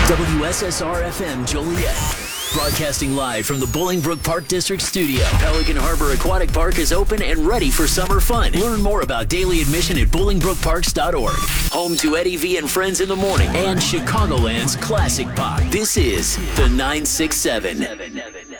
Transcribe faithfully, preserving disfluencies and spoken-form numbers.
W S S R F M Joliet. Broadcasting live from the Bolingbrook Park District studio. Pelican Harbor Aquatic Park is open and ready for summer fun. Learn more about daily admission at bolingbrook parks dot org. Home to Eddie V and Friends in the Morning and Chicagoland's classic pop. This is the nine six seven.